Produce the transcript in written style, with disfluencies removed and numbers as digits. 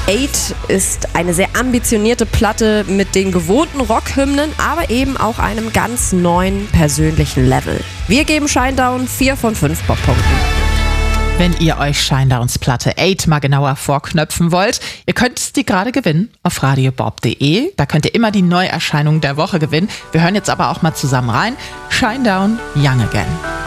Eight ist eine sehr ambitionierte Platte mit den gewohnten Rockhymnen, aber eben auch einem ganz neuen persönlichen Level. Wir geben Shinedown 4 von 5 Poppunkten. Wenn ihr euch Shinedowns Platte 8 mal genauer vorknöpfen wollt, ihr könnt die gerade gewinnen auf radiobob.de. Da könnt ihr immer die Neuerscheinungen der Woche gewinnen. Wir hören jetzt aber auch mal zusammen rein. Shinedown, Young Again.